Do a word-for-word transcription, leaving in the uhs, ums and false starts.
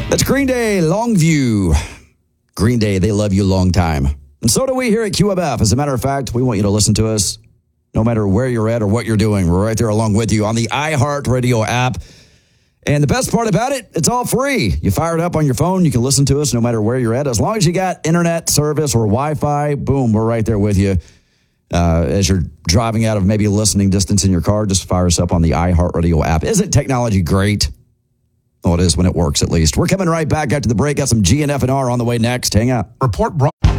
That's Green Day, Longview. Green Day, they love you long time. And so do we here at Q M F. As a matter of fact, we want you to listen to us no matter where you're at or what you're doing. We're right there along with you on the iHeartRadio app. And the best part about it, it's all free. You fire it up on your phone, you can listen to us no matter where you're at. As long as you got internet service or Wi-Fi, boom, we're right there with you. Uh, as you're driving out of maybe listening distance in your car, just fire us up on the iHeartRadio app. Isn't technology great? Well, it is when it works, at least. We're coming right back after the break. Got some G N F and R on the way next. Hang out. Report brought...